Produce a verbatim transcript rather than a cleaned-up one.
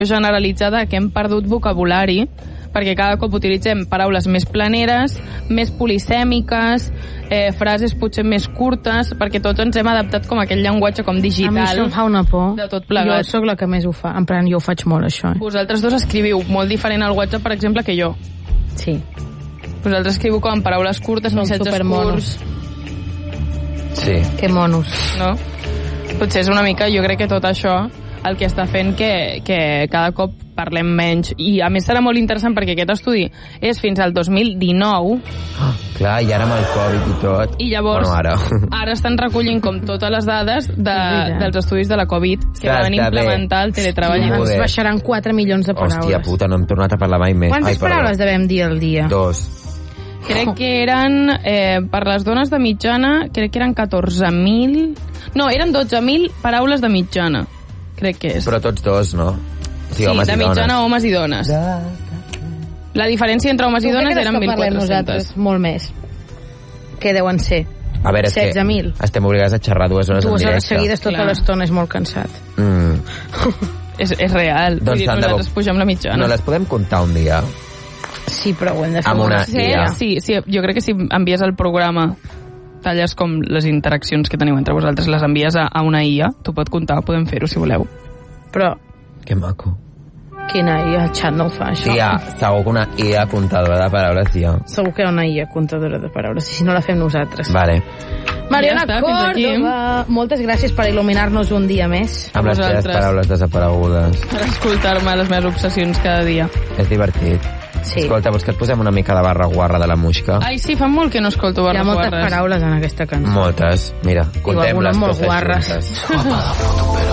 generalitzada que hem perdut vocabulari, perquè cada cop utilitzem paraules més planeres, més polisèmiques, eh, frases potser més curtes, perquè tots ens hem adaptat com a aquell llenguatge com digital. A mi això em fa una por. De tot plegat. Jo sóc la que més ho fa. En plan, jo ho faig molt, això. Eh? Vosaltres dos escriviu molt diferent al WhatsApp, per exemple, que jo. Sí. Vosaltres escriviu com en paraules curtes, Som missatges curts. Sí. Que monos. No? Potser és una mica, jo crec que tot això el que està fent que, que cada cop parlem menys. I a més serà molt interessant perquè aquest estudi és fins al dos mil dinou. Oh, clar, i ara amb el Covid i tot. I llavors, bueno, ara. ara estan recollint com totes les dades de, dels estudis de la Covid que Clar, van implementar el teletreball. Sí, ens baixaran quatre milions de paraules. Hòstia puta, no hem tornat a parlar mai més. Quantes Ai, paraules devem dir al dia? Dos. Crec que eren, eh, per les dones de mitjana, crec que eren catorze mil... No, eren dotze mil paraules de mitjana. Crec que és. Però tots dos, no? Sí, homes de mitjana dones. Homes i dones. La diferència entre homes i dones eren mil quatre-centes. Molt més. Què deuen ser? A veure, és setze mil. que estem obligats a xerrar dues hores dues en directe. Dues hores seguides tota l'estona és molt cansat. Mm. és, és real. Doncs Vull dir, nosaltres pugem la mitjana. No les podem comptar un dia? Sí, però ho hem de fer. Amb una sí, I A. sí, sí, jo crec que si envies el programa, talles com les interaccions que teniu entre vosaltres, les envies a, a una I A, t'ho pot comptar, podem fer-ho si voleu. Però... Que maco. Quina I A? El xat no ho fa, això. Sí, ja, segur que una I A comptadora de paraules hi ha. Segur que hi ha una I A comptadora de paraules, i si no la fem nosaltres. Vale. Mariona ja està, Córdoba, moltes gràcies per il·luminar-nos un dia més. Amb les teves paraules desaparegudes. Per escoltar-me les meves obsessions cada dia. És divertit. Sí. Escolta, vols que et posem una mica de barra guarra de la Muixca? Ai, sí, fa molt que no escolto barra guarres. Hi ha moltes guarres. paraules en aquesta cançó. Moltes. Mira, contem-les molt totes guarres. juntes.